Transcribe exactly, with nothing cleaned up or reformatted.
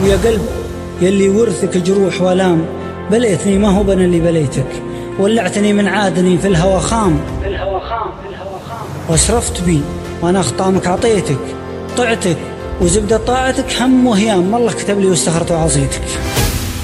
ويا قلب يلي ورثك جروح والام، بليتني ما هو بنا اللي بليتك، ولعتني من عادني في الهوى خام، في الهوى خام في الهوى خام واشرفت بي وانا اخطامك عطيتك، طعتك وزبدة طاعتك هم وهيام، الله كتب لي واستخرت وعصيتك.